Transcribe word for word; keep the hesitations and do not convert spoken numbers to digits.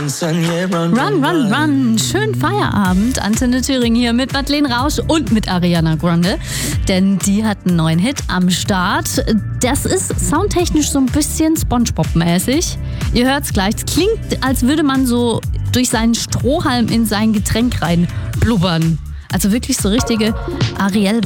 Run, run, run. Schönen Feierabend. Antenne Thüringen hier mit Madeleine Rausch und mit Ariana Grande. Denn die hat einen neuen Hit am Start. Das ist soundtechnisch so ein bisschen SpongeBob-mäßig. Ihr hört's gleich. Es klingt, als würde man so durch seinen Strohhalm in sein Getränk rein blubbern. Also wirklich so richtige Ariel